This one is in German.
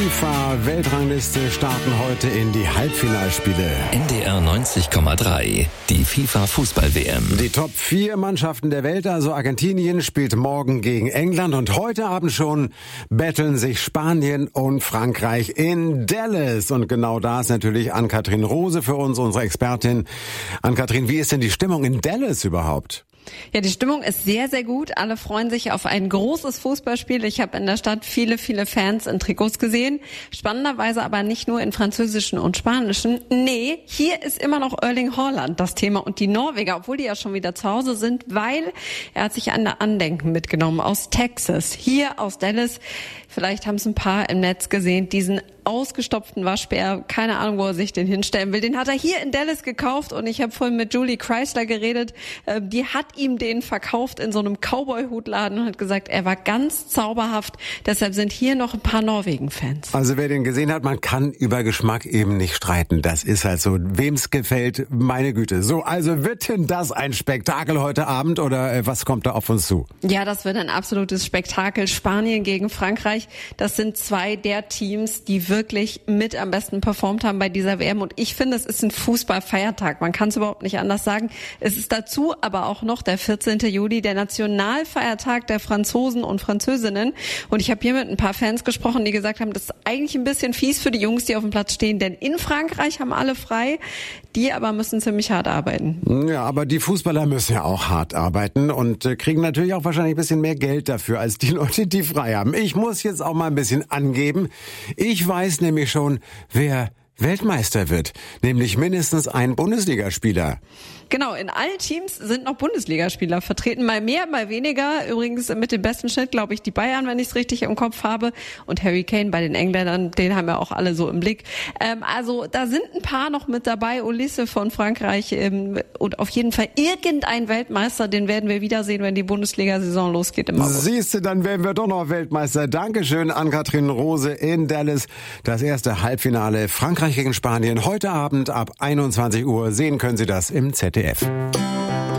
FIFA-Weltrangliste starten heute in die Halbfinalspiele. NDR 90,3, die FIFA-Fußball-WM. Die Top 4 Mannschaften der Welt, also Argentinien, spielt morgen gegen England und heute Abend schon betteln sich Spanien und Frankreich in Dallas. Und genau da ist natürlich Ann-Kathrin Rose für uns, unsere Expertin. Ann-Kathrin, wie ist denn die Stimmung in Dallas überhaupt? Ja, die Stimmung ist sehr, sehr gut. Alle freuen sich auf ein großes Fußballspiel. Ich habe in der Stadt viele Fans in Trikots gesehen. Spannenderweise aber nicht nur in französischen und spanischen. Nee, hier ist immer noch Erling Haaland das Thema und die Norweger, obwohl die ja schon wieder zu Hause sind, weil er hat sich ein Andenken mitgenommen aus Texas, hier aus Dallas. Vielleicht haben es ein paar im Netz gesehen, diesen ausgestopften Waschbär, keine Ahnung, wo er sich den hinstellen will. Den hat er hier in Dallas gekauft und ich habe vorhin mit Julie Chrysler geredet. Die hat ihm den verkauft in so einem Cowboy-Hutladen und hat gesagt, er war ganz zauberhaft. Deshalb sind hier noch ein paar Norwegen-Fans. Also wer den gesehen hat, man kann über Geschmack eben nicht streiten. Das ist halt so. Wem's gefällt, meine Güte. So, also wird denn das ein Spektakel heute Abend oder was kommt da auf uns zu? Ja, das wird ein absolutes Spektakel. Spanien gegen Frankreich. Das sind zwei der Teams, die wirklich mit am besten performt haben bei dieser WM. Und ich finde, es ist ein Fußballfeiertag. Man kann es überhaupt nicht anders sagen. Es ist dazu aber auch noch der 14. Juli, der Nationalfeiertag der Franzosen und Französinnen. Und ich habe hier mit ein paar Fans gesprochen, die gesagt haben, das ist eigentlich ein bisschen fies für die Jungs, die auf dem Platz stehen. Denn in Frankreich haben alle frei. Die aber müssen ziemlich hart arbeiten. Ja, aber die Fußballer müssen ja auch hart arbeiten und kriegen natürlich auch wahrscheinlich ein bisschen mehr Geld dafür als die Leute, die frei haben. Ich muss jetzt auch mal ein bisschen angeben. Ich weiß nämlich schon, wer Weltmeister wird, nämlich mindestens ein Bundesligaspieler. Genau, in allen Teams sind noch Bundesligaspieler vertreten, mal mehr, mal weniger. Übrigens mit dem besten Schnitt, glaube ich, die Bayern, wenn ich es richtig im Kopf habe. Und Harry Kane bei den Engländern, den haben wir auch alle so im Blick. Also da sind ein paar noch mit dabei. Ulisse von Frankreich und auf jeden Fall irgendein Weltmeister, den werden wir wiedersehen, wenn die Bundesliga-Saison losgeht im August. Siehst du, dann werden wir doch noch Weltmeister. Dankeschön, Ann-Kathrin Rose in Dallas. Das erste Halbfinale Frankreich gegen Spanien heute Abend ab 21 Uhr. Sehen können Sie das im ZDF.